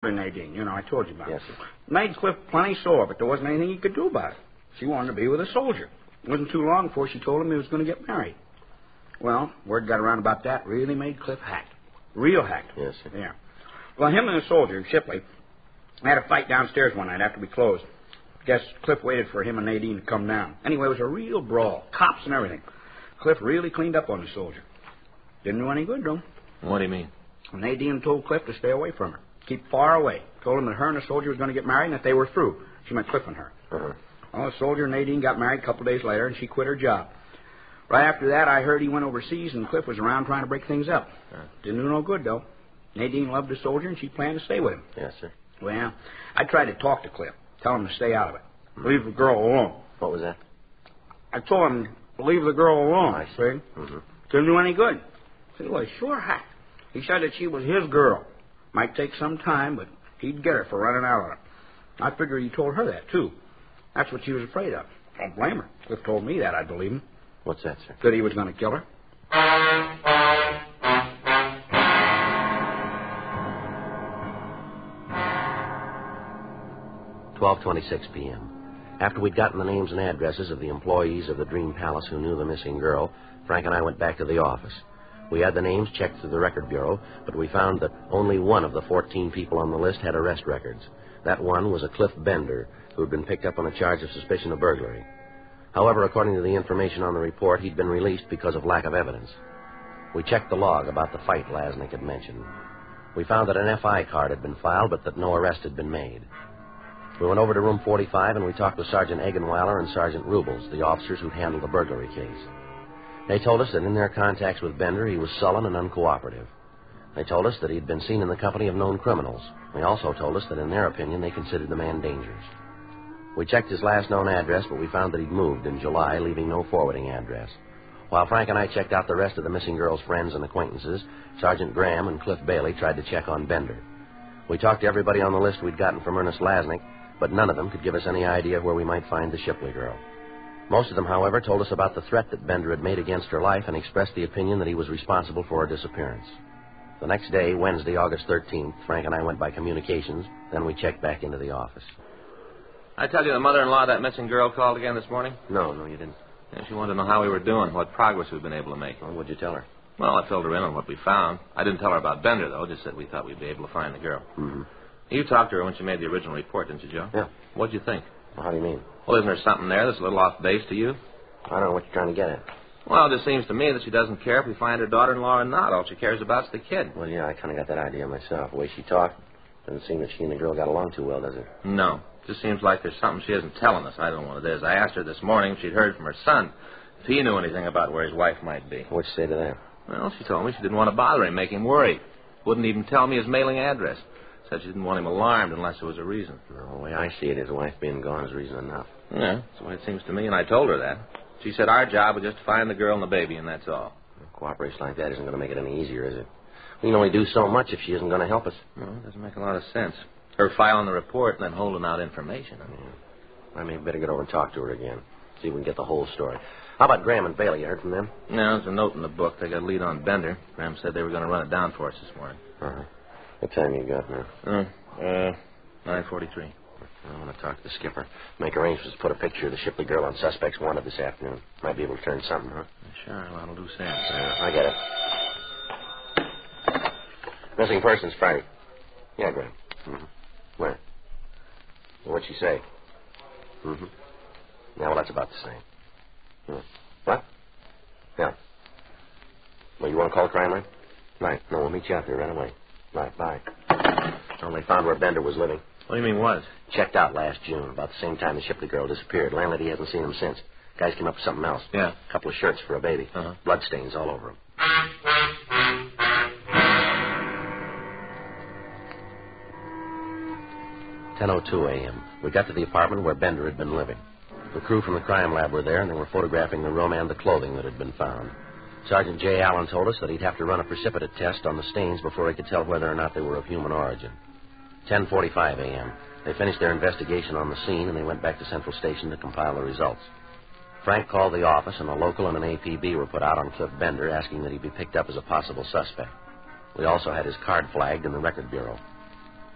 Nadine, I told you about Yes, it. sir. Made Cliff plenty sore, but there wasn't anything he could do about it. She wanted to be with a soldier. It wasn't too long before she told him he was going to get married. Well, word got around about that really made Cliff hacked. Real hacked. Yes, sir. Yeah. Well, him and the soldier, Shipley, had a fight downstairs one night after we closed. Guess Cliff waited for him and Nadine to come down. Anyway, it was a real brawl. Cops and everything. Cliff really cleaned up on the soldier. Didn't do any good, though. What do you mean? Nadine told Cliff to stay away from her. Keep far away. Told him that her and the soldier was going to get married and that they were through. She meant Cliff and her. Uh-huh. Well, the soldier and Nadine got married a couple of days later, and she quit her job. Right after that, I heard he went overseas, and Cliff was around trying to break things up. Didn't do no good, though. Nadine loved the soldier, and she planned to stay with him. Yes, sir. Well, I tried to talk to Cliff, tell him to stay out of it. Leave the girl alone. What was that? I told him to leave the girl alone, I see. see? Mm-hmm. Didn't do any good. He was sure hacked. He said that she was his girl. Might take some time, but he'd get her for running out on it. I figure he told her that, too. That's what she was afraid of. I don't blame her. Cliff told me that, I'd believe him. What's that, sir? That he was going to kill her. $12:26 p.m. After we'd gotten the names and addresses of the employees of the Dream Palace who knew the missing girl, Frank and I went back to the office. We had the names checked through the record bureau, but we found that only one of the 14 people on the list had arrest records. That one was a Cliff Bender, who had been picked up on a charge of suspicion of burglary. However, according to the information on the report, he'd been released because of lack of evidence. We checked the log about the fight Lasnik had mentioned. We found that an FI card had been filed, but that no arrest had been made. We went over to room 45, and we talked with Sergeant Eggenweiler and Sergeant Rubles, the officers who'd handled the burglary case. They told us that in their contacts with Bender, he was sullen and uncooperative. They told us that he'd been seen in the company of known criminals. They also told us that in their opinion, they considered the man dangerous. We checked his last known address, but we found that he'd moved in July, leaving no forwarding address. While Frank and I checked out the rest of the missing girl's friends and acquaintances, Sergeant Graham and Cliff Bailey tried to check on Bender. We talked to everybody on the list we'd gotten from Ernest Lasnik, but none of them could give us any idea where we might find the Shipley girl. Most of them, however, told us about the threat that Bender had made against her life and expressed the opinion that he was responsible for her disappearance. The next day, Wednesday, August 13th, Frank and I went by communications, then we checked back into the office. I tell you the mother-in-law of that missing girl called again this morning? No, you didn't. Yeah, she wanted to know how we were doing, what progress we've been able to make. Well, what'd you tell her? Well, I filled her in on what we found. I didn't tell her about Bender, though, just said we thought we'd be able to find the girl. Mm-hmm. You talked to her when she made the original report, didn't you, Joe? Yeah. What'd you think? Well, how do you mean? Well, isn't there something there that's a little off base to you? I don't know what you're trying to get at. Well, it just seems to me that she doesn't care if we find her daughter-in-law or not. All she cares about is the kid. Well, yeah, I kind of got that idea myself. The way she talked, doesn't seem that she and the girl got along too well, does it? No. It just seems like there's something she isn't telling us. I don't know what it is. I asked her this morning if she'd heard from her son, if he knew anything about where his wife might be. What'd you say to that? Well, she told me she didn't want to bother him, make him worry. Wouldn't even tell me his mailing address. Said she didn't want him alarmed unless there was a reason. No, the way I see it, his wife being gone is reason enough. Yeah, that's the way it seems to me, and I told her that. She said our job was just to find the girl and the baby, and that's all. Cooperation like that isn't going to make it any easier, is it? We can only do so much if she isn't going to help us. Well, it doesn't make a lot of sense. Her filing the report and then holding out information. I may better get over and talk to her again. See if we can get the whole story. How about Graham and Bailey? You heard from them? No, there's a note in the book. They got a lead on Bender. Graham said they were going to run it down for us this morning. Uh-huh. What time you got now? 9:43. I want to talk to the skipper. Make arrangements to put a picture of the Shipley girl on Suspects Wanted this afternoon. Might be able to turn something, huh? Sure, that'll do sense. I get it. Missing persons Friday. Yeah, Graham. Mm-hmm. Where? Well, what'd she say? Mm-hmm. Yeah, well, that's about the same. What? Yeah. Well, you want to call the crime line? Right. No, we'll meet you out there right away. Right, bye. Well, they found where Bender was living. What do you mean was? Checked out last June, about the same time the Shipley girl disappeared. Landlady hasn't seen him since. Guys came up with something else. Yeah. A couple of shirts for a baby. Uh-huh. Bloodstains all over him. "10:02 a.m. We got to the apartment where Bender had been living. The crew from the crime lab were there, and they were photographing the room and the clothing that had been found. Sergeant J. Allen told us that he'd have to run a precipitate test on the stains before he could tell whether or not they were of human origin. 10:45 a.m. They finished their investigation on the scene, and they went back to Central Station to compile the results. Frank called the office, and a local and an APB were put out on Cliff Bender, asking that he be picked up as a possible suspect. We also had his card flagged in the record bureau.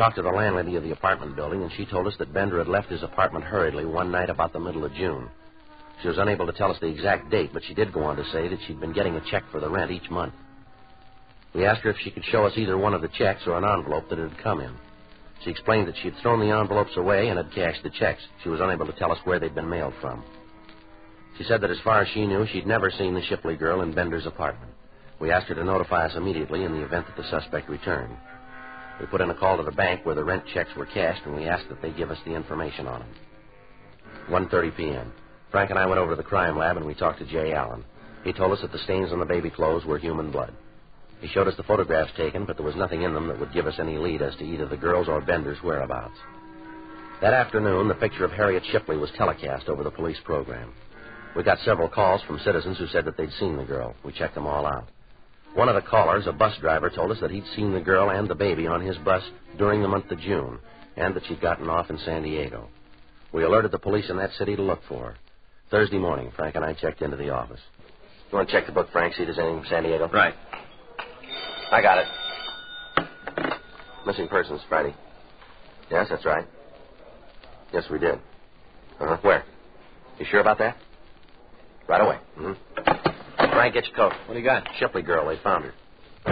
Talked to the landlady of the apartment building, and she told us that Bender had left his apartment hurriedly one night about the middle of June. She was unable to tell us the exact date, but she did go on to say that she'd been getting a check for the rent each month. We asked her if she could show us either one of the checks or an envelope that it had come in. She explained that she had thrown the envelopes away and had cashed the checks. She was unable to tell us where they'd been mailed from. She said that as far as she knew, she'd never seen the Shipley girl in Bender's apartment. We asked her to notify us immediately in the event that the suspect returned. We put in a call to the bank where the rent checks were cashed, and we asked that they give us the information on them. 1:30 p.m. Frank and I went over to the crime lab, and we talked to Jay Allen. He told us that the stains on the baby clothes were human blood. He showed us the photographs taken, but there was nothing in them that would give us any lead as to either the girl's or Bender's whereabouts. That afternoon, the picture of Harriet Shipley was telecast over the police program. We got several calls from citizens who said that they'd seen the girl. We checked them all out. One of the callers, a bus driver, told us that he'd seen the girl and the baby on his bus during the month of June, and that she'd gotten off in San Diego. We alerted the police in that city to look for her. Thursday morning, Frank and I checked into the office. You want to check the book, Frank, see if there's anything from San Diego? Right. I got it. Missing persons, Friday. Yes, that's right. Yes, we did. Where? You sure about that? Right away. Mm-hmm. Frank, get your coat. What do you got? Shipley girl, they found her.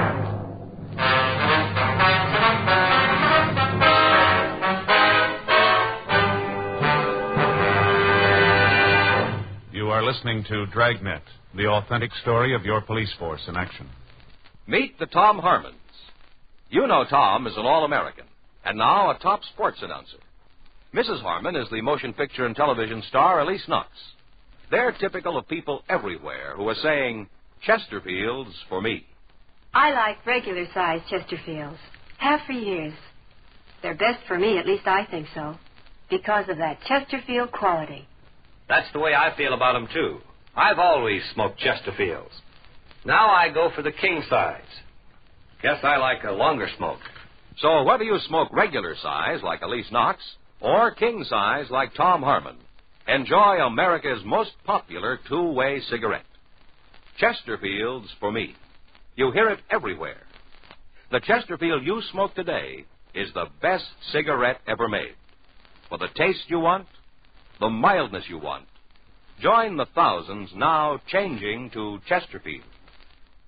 You are listening to Dragnet, the authentic story of your police force in action. Meet the Tom Harmons. You know Tom is an All-American, and now a top sports announcer. Mrs. Harmon is the motion picture and television star Elise Knox. They're typical of people everywhere who are saying, Chesterfields for me. I like regular-sized Chesterfields. Have for years. They're best for me, at least I think so, because of that Chesterfield quality. That's the way I feel about them, too. I've always smoked Chesterfields. Now I go for the king size. Guess I like a longer smoke. So whether you smoke regular size like Elise Knox or king size like Tom Harmon, enjoy America's most popular two-way cigarette. Chesterfields for me. You hear it everywhere. The Chesterfield you smoke today is the best cigarette ever made. For the taste you want, the mildness you want, join the thousands now changing to Chesterfield.